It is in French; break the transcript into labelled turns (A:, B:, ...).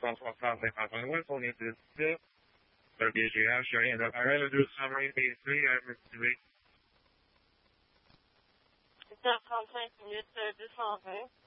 A: 160 on est 17. Le BGH, je rien d'appareil, le 220 BC à Murtivé.
B: 8h35 minutes 220.